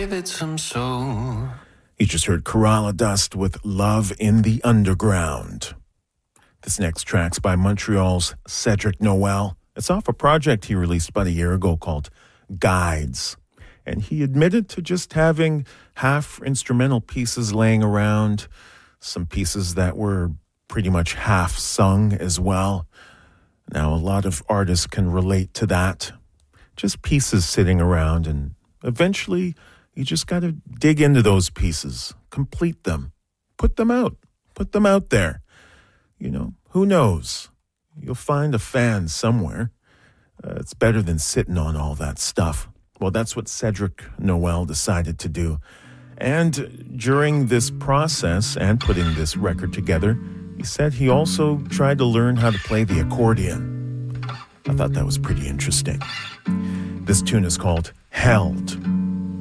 give it some soul. You just heard Kerala Dust with Love in the Underground. This next track's by Montreal's Cedric Noel. It's off a project he released about a year ago called Guides. And he admitted to just having half instrumental pieces laying around, some pieces that were pretty much half sung as well. Now, a lot of artists can relate to that. Just pieces sitting around, and eventually you just got to dig into those pieces, complete them, put them out there. You know, who knows? You'll find a fan somewhere. It's better than sitting on all that stuff. Well, that's what Cedric Noel decided to do. And during this process and putting this record together, he said he also tried to learn how to play the accordion. I thought that was pretty interesting. This tune is called Held.